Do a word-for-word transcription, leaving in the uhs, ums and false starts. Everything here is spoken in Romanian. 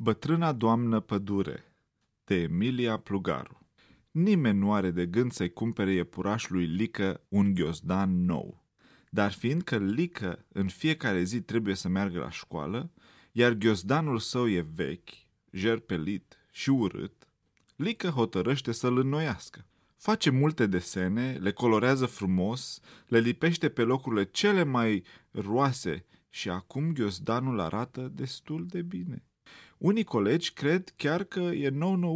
Bătrâna doamnă pădure, de Emilia Plugaru. Nimeni nu are de gând să-i cumpere iepurașului Lică un ghiozdan nou. Dar fiindcă Lică în fiecare zi trebuie să meargă la școală, iar ghiozdanul său e vechi, jerpelit și urât, Lică hotărăște să-l înnoiască. Face multe desene, le colorează frumos, le lipește pe locurile cele mai roase și acum ghiozdanul arată destul de bine. Unii colegi cred chiar că e nou-nou